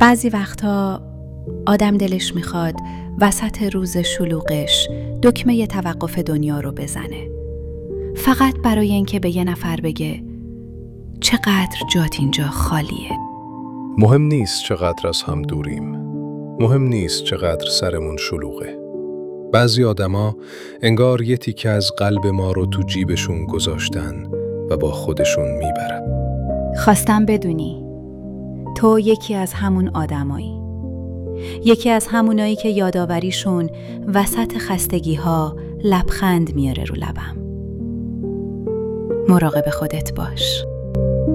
بعضی وقتا آدم دلش میخواد وسط روز شلوغش دکمه توقف دنیا رو بزنه، فقط برای اینکه به یه نفر بگه چقدر جات اینجا خالیه. مهم نیست چقدر از هم دوریم، مهم نیست چقدر سرمون شلوغه. بعضی آدما انگار یه تیکه از قلب ما رو تو جیبشون گذاشتن و با خودشون میبرن. خواستم بدونی تو یکی از همون آدمایی، یکی از همونایی که یاداوریشون وسط خستگی ها لبخند میاره رو لبم. مراقب خودت باش.